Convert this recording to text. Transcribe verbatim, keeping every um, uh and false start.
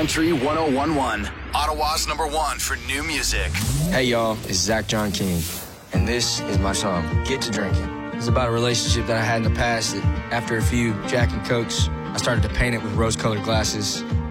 Country one oh one point one, Ottawa's number one for new music. Hey y'all, it's Zach John King, and this is my song, Get to Drinking. It's about a relationship that I had in the past that after a few Jack and Cokes, I started to paint it with rose-colored glasses.